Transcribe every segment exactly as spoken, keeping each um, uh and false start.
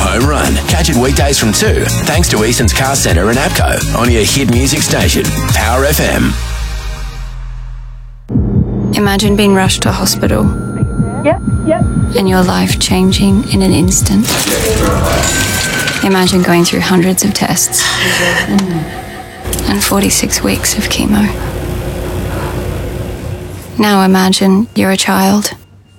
Home Run. Catch it weekdays from two, thanks to Easton's Car Centre and APCO on your hit music station, Power F M. Imagine being rushed to hospital. Yep, yep. And your life changing in an instant. Imagine going through hundreds of tests and forty-six weeks of chemo. Now imagine you're a child.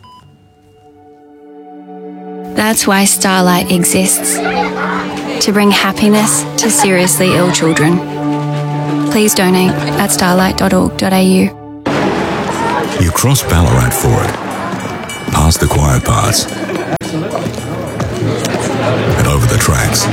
That's why Starlight exists. To bring happiness to seriously ill children. Please donate at starlight dot org dot a u. You cross Ballarat for it, past the quiet parts, and over the tracks.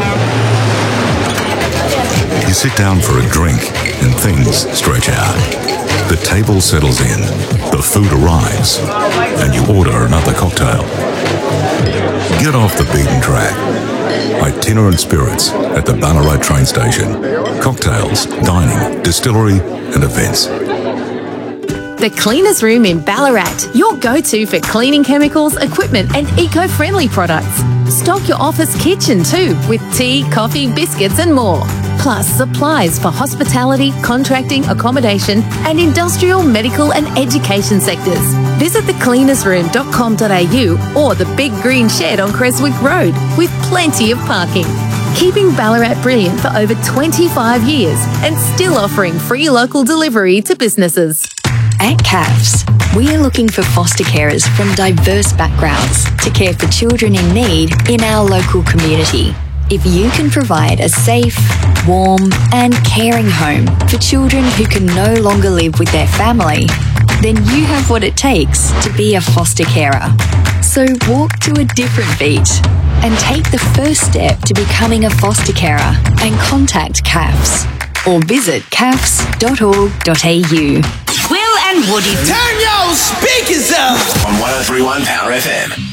You sit down for a drink and things stretch out. The table settles in, the food arrives, and you order another cocktail. Get off the beaten track. Itinerant Spirits at the Ballarat train station. Cocktails, dining, distillery, and events. The Cleaners Room in Ballarat, your go-to for cleaning chemicals, equipment and eco-friendly products. Stock your office kitchen too with tea, coffee, biscuits and more. Plus supplies for hospitality, contracting, accommodation and industrial, medical and education sectors. Visit the cleaners room dot com dot a u or the Big Green Shed on Creswick Road with plenty of parking. Keeping Ballarat brilliant for over twenty-five years and still offering free local delivery to businesses. At C A F S, we are looking for foster carers from diverse backgrounds to care for children in need in our local community. If you can provide a safe, warm and caring home for children who can no longer live with their family, then you have what it takes to be a foster carer. So walk to a different beat and take the first step to becoming a foster carer and contact C A F S or visit c a f s dot org dot a u. Will and Woody. Turn your speakers up! On one oh three point one Power F M.